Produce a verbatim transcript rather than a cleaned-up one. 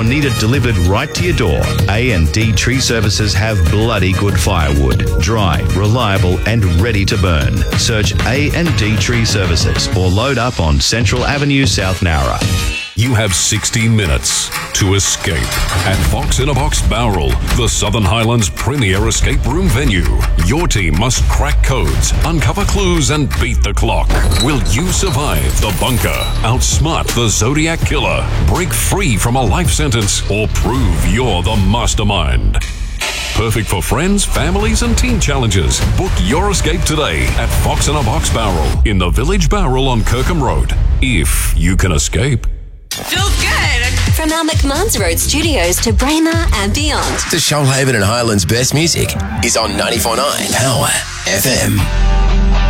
need it delivered right to your door, A and D Tree Services have bloody good firewood. Dry, reliable and ready to burn. Search A and D Tree Services or load up on Central Avenue, South Nowra. You have sixty minutes to escape at Fox in a Box Bowral, the Southern Highlands' premier escape room venue. Your team must crack codes, uncover clues, and beat the clock. Will you survive the bunker, outsmart the Zodiac Killer, break free from a life sentence, or prove you're the mastermind? Perfect for friends, families, and team challenges. Book your escape today at Fox in a Box Bowral in the Village Bowral on Kirkham Road. If you can escape. Feels good. From our McMahon's Road studios to Braemar and beyond. The Shoalhaven and Highlands best music is on ninety-four point nine Power F M.